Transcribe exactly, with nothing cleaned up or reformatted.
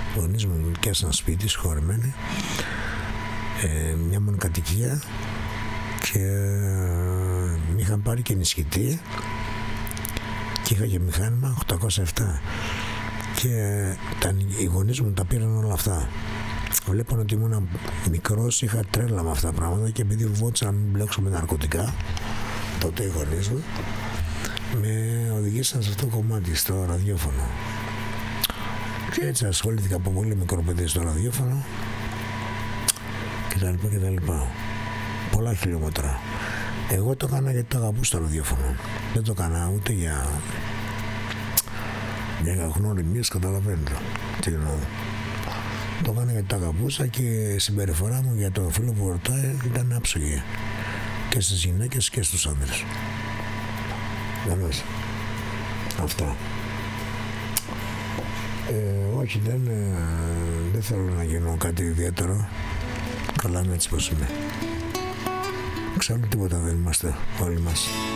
Οι γονείς μου νοικιάσαν σπίτι, συγχωρεμένοι, ε, μια μονοκατοικία και ε, μ' είχαν πάρει και ενισχυτή και είχα και μηχάνημα οκτακόσια επτά και τα, οι γονείς μου τα πήραν όλα αυτά. Βλέπαν ότι ήμουν μικρός, είχα τρέλα με αυτά τα πράγματα και επειδή φοβόντουσα να μην μπλέξω με ναρκωτικά, τότε οι γονείς μου με οδηγήσαν σε αυτό το κομμάτι, στο ραδιόφωνο. Και έτσι ασχολήθηκα από πολύ μικρό παιδί στο ραδιόφωνο και τα λοιπά και τα λοιπά. Πολλά χιλιόμετρα. Εγώ το έκανα γιατί το αγαπούσα το ραδιόφωνο. Δεν το έκανα ούτε για για γνωριμίες, καταλαβαίνετε τι εννοώ. Το έκανα γιατί το αγαπούσα και η συμπεριφορά μου για το φίλο που ρωτάει ήταν άψογη και στις γυναίκες και στους άντρες. Βεβαίως. Αυτά. Ε, όχι, δεν, ε, δεν θέλω να γίνω κάτι ιδιαίτερο. Καλά είμαι έτσι πως είμαι. Εξάλλου τίποτα δεν είμαστε όλοι μας.